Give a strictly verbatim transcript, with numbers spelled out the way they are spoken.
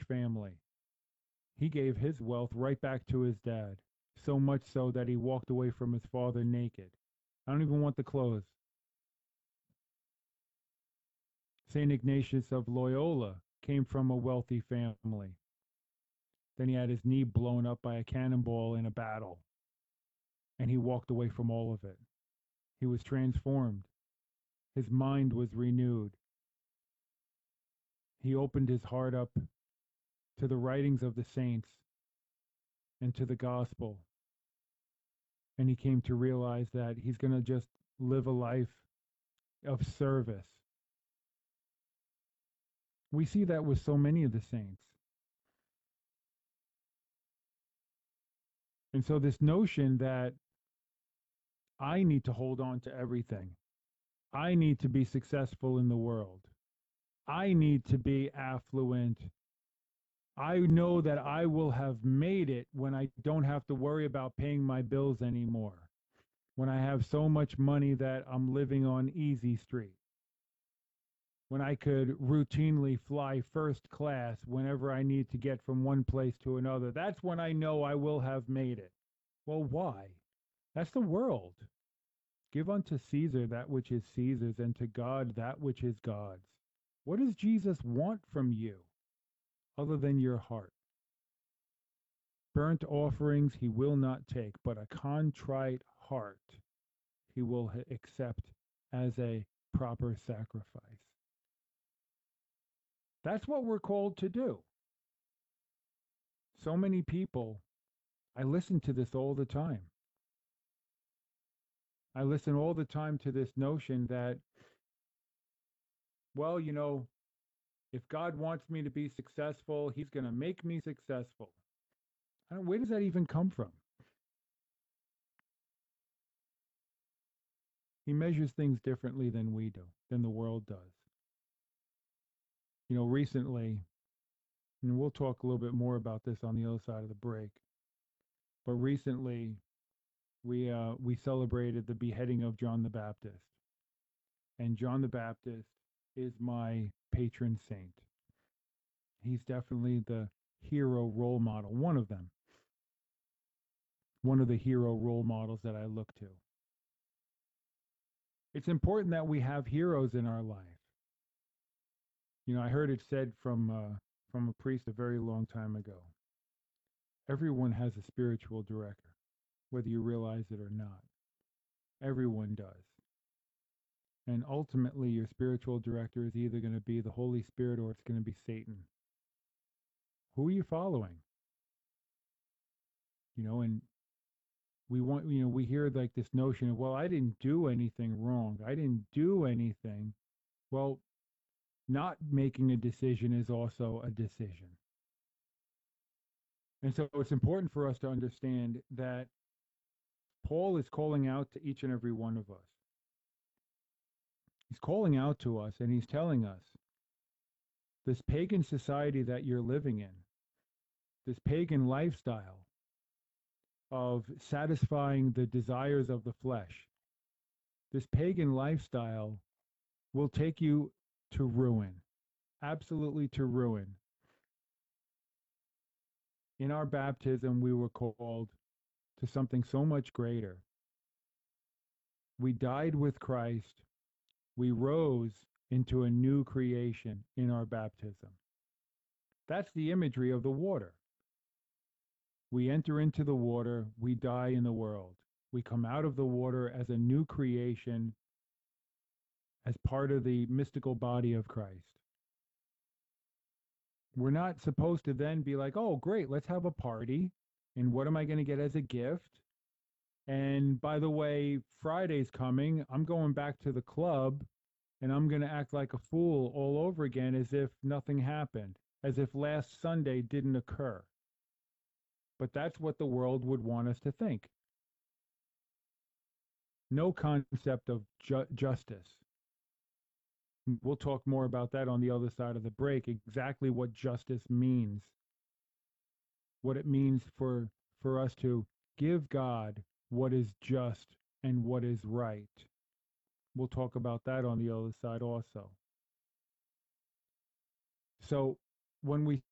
family. He gave his wealth right back to his dad, so much so that he walked away from his father naked. I don't even want the clothes. Saint Ignatius of Loyola came from a wealthy family. Then he had his knee blown up by a cannonball in a battle, and he walked away from all of it. He was transformed. His mind was renewed. He opened his heart up to the writings of the saints and to the gospel. And he came to realize that he's going to just live a life of service. We see that with so many of the saints. And so this notion that I need to hold on to everything, I need to be successful in the world, I need to be affluent, I know that I will have made it when I don't have to worry about paying my bills anymore, when I have so much money that I'm living on easy street, when I could routinely fly first class whenever I need to get from one place to another. That's when I know I will have made it. Well, why? That's the world. Give unto Caesar that which is Caesar's, and to God that which is God's. What does Jesus want from you other than your heart? Burnt offerings he will not take, but a contrite heart he will accept as a proper sacrifice. That's what we're called to do. So many people, I listen to this all the time. I listen all the time to this notion that, well, you know, if God wants me to be successful, he's going to make me successful. I don't, where does that even come from? He measures things differently than we do, than the world does. You know, recently, and we'll talk a little bit more about this on the other side of the break, but recently we uh, we celebrated the beheading of John the Baptist. And John the Baptist is my patron saint. He's definitely the hero role model, one of them, one of the hero role models that I look to. It's important that we have heroes in our life. You know, I heard it said from uh, from a priest a very long time ago. Everyone has a spiritual director, whether you realize it or not. Everyone does. And ultimately, your spiritual director is either going to be the Holy Spirit or it's going to be Satan. Who are you following? You know, and we want, you know, we hear like this notion of, well, I didn't do anything wrong. I didn't do anything. Well, not making a decision is also a decision. And so it's important for us to understand that Paul is calling out to each and every one of us. He's calling out to us and he's telling us this pagan society that you're living in, this pagan lifestyle of satisfying the desires of the flesh, this pagan lifestyle will take you to ruin, absolutely to ruin. In our baptism, we were called to something so much greater. We died with Christ. We rose into a new creation in our baptism. That's the imagery of the water. We enter into the water, we die in the world. We come out of the water as a new creation, as part of the mystical body of Christ. We're not supposed to then be like, oh, great, let's have a party. And what am I going to get as a gift? And by the way, Friday's coming. I'm going back to the club and I'm going to act like a fool all over again as if nothing happened, as if last Sunday didn't occur. But that's what the world would want us to think. No concept of ju- justice. We'll talk more about that on the other side of the break, exactly what justice means, what it means for, for us to give God what is just and what is right. We'll talk about that on the other side also. So when we